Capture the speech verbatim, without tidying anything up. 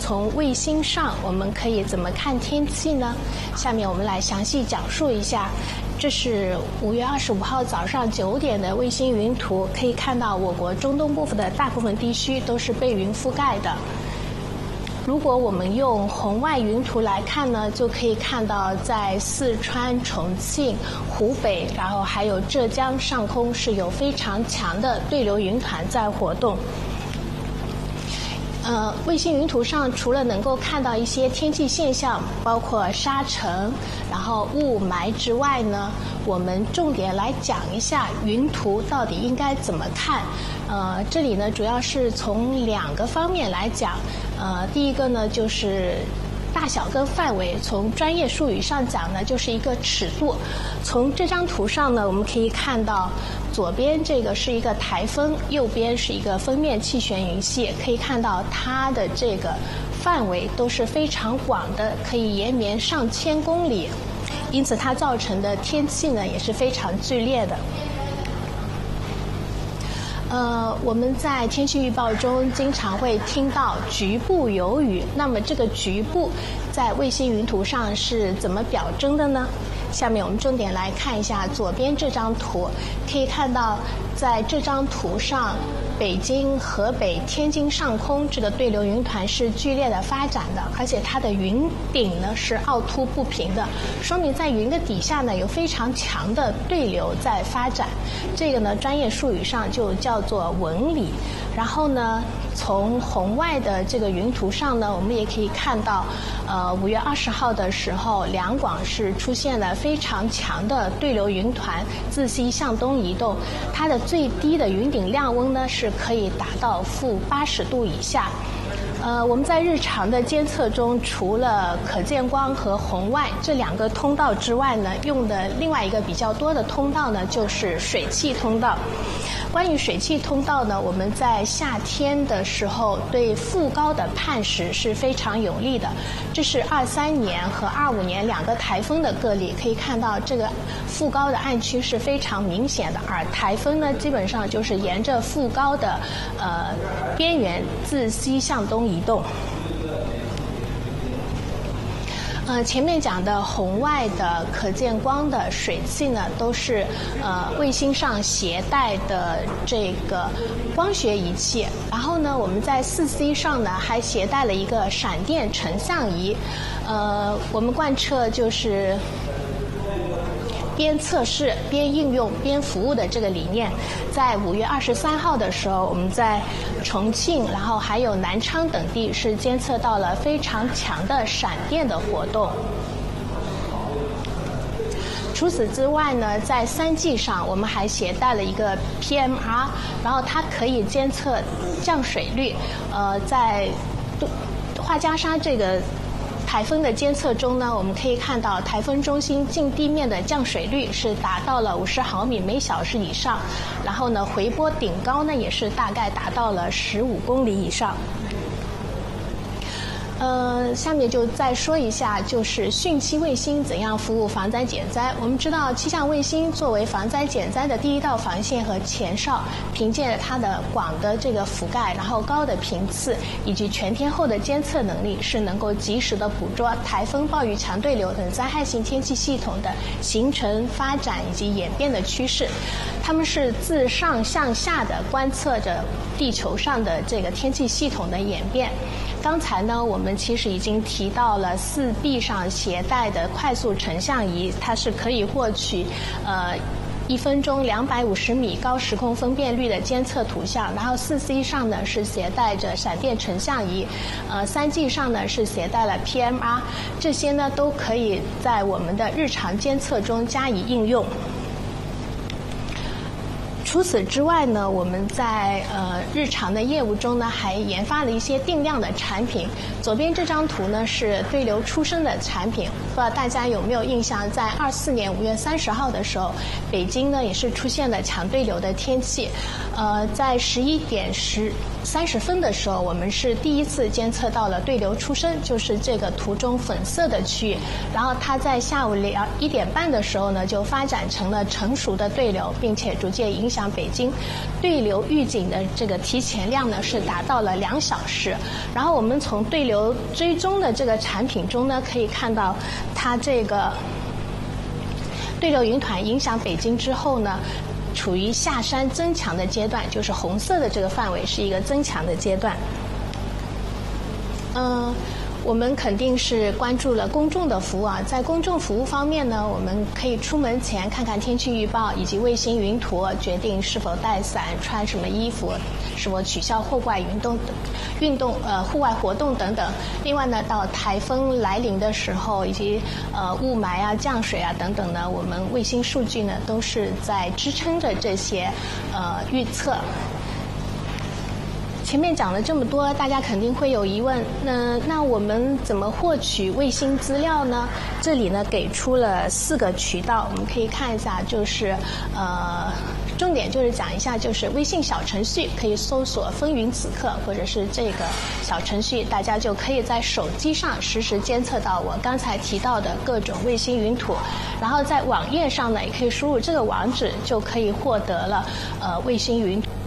从卫星上我们可以怎么看天气呢？下面我们来详细讲述一下。这是五月二十五号早上九点的卫星云图，可以看到我国中东部的大部分地区都是被云覆盖的。如果我们用红外云图来看呢，就可以看到在四川、重庆、湖北，然后还有浙江上空是有非常强的对流云团在活动。呃，卫星云图上除了能够看到一些天气现象，包括沙尘，然后雾霾之外呢，我们重点来讲一下云图到底应该怎么看。呃，这里呢主要是从两个方面来讲。呃，第一个呢就是大小跟范围，从专业术语上讲呢，就是一个尺度。从这张图上呢，我们可以看到，左边这个是一个台风，右边是一个锋面气旋云系，可以看到它的这个范围都是非常广的，可以延绵上千公里，因此它造成的天气呢也是非常剧烈的。呃，我们在天气预报中经常会听到局部有雨，那么这个局部在卫星云图上是怎么表征的呢？下面我们重点来看一下左边这张图，可以看到在这张图上，北京、河北、天津上空这个对流云团是剧烈的发展的，而且它的云顶呢是凹凸不平的，说明在云的底下呢有非常强的对流在发展。这个呢专业术语上就叫做纹理。然后呢，从红外的这个云图上呢，我们也可以看到，呃，五月二十号的时候，两广是出现了非常强的对流云团自西向东移动，它的最低的云顶量温呢是可以达到负八十度以下。呃，我们在日常的监测中，除了可见光和红外这两个通道之外呢，用的另外一个比较多的通道呢，就是水汽通道。关于水汽通道呢，我们在夏天的时候对副高的判识是非常有利的。这是二三年和二五年两个台风的个例，可以看到这个副高的暗区是非常明显的，而台风呢，基本上就是沿着副高的呃边缘自西向东移动。呃，前面讲的红外的、可见光的水汽呢，都是呃卫星上携带的这个光学仪器。然后呢，我们在四 C 上呢还携带了一个闪电成像仪。呃，我们贯彻就是边测试边应用边服务的这个理念。在五月二十三号的时候，我们在重庆，然后还有南昌等地是监测到了非常强的闪电的活动。除此之外呢，在三 G 上我们还携带了一个 P M R， 然后它可以监测降水率。呃，在画家沙这个台风的监测中呢，我们可以看到台风中心近地面的降水率是达到了五十毫米每小时以上，然后呢，回波顶高呢也是大概达到了十五公里以上。呃，下面就再说一下，就是汛期卫星怎样服务防灾减灾。我们知道，气象卫星作为防灾减灾的第一道防线和前哨，凭借它的广的这个覆盖，然后高的频次以及全天候的监测能力，是能够及时的捕捉台风、暴雨、强对流等灾害性天气系统的形成、发展以及演变的趋势。它们是自上向下的观测着地球上的这个天气系统的演变。刚才呢，我们其实已经提到了四 B 上携带的快速成像仪，它是可以获取呃一分钟两百五十米高时空分辨率的监测图像。然后四 C 上呢是携带着闪电成像仪，呃三 G 上呢是携带了 P M R， 这些呢都可以在我们的日常监测中加以应用。除此之外呢，我们在呃日常的业务中呢，还研发了一些定量的产品。左边这张图呢是对流出生的产品，不知道大家有没有印象，在二四年五月三十号的时候，北京呢也是出现了强对流的天气。呃，在十一点十三十分的时候，我们是第一次监测到了对流出生，就是这个图中粉色的区域。然后它在下午两一点半的时候呢，就发展成了成熟的对流，并且逐渐影响北京。对流预警的这个提前量呢是达到了两小时。然后我们从对流追踪的这个产品中呢，可以看到它这个对流云团影响北京之后呢，处于下山增强的阶段，就是红色的这个范围是一个增强的阶段。嗯，我们肯定是关注了公众的服务啊。在公众服务方面呢，我们可以出门前看看天气预报以及卫星云图，决定是否带伞、穿什么衣服、是否取消户外运动、运动呃户外活动等等。另外呢，到台风来临的时候，以及呃雾霾啊、降水啊等等呢，我们卫星数据呢都是在支撑着这些呃预测。前面讲了这么多，大家肯定会有疑问，那那我们怎么获取卫星资料呢？这里呢给出了四个渠道，我们可以看一下，就是呃，重点就是讲一下，就是微信小程序可以搜索“风云此刻”或者是这个小程序，大家就可以在手机上实时监测到我刚才提到的各种卫星云图，然后在网页上呢也可以输入这个网址，就可以获得了呃卫星云图。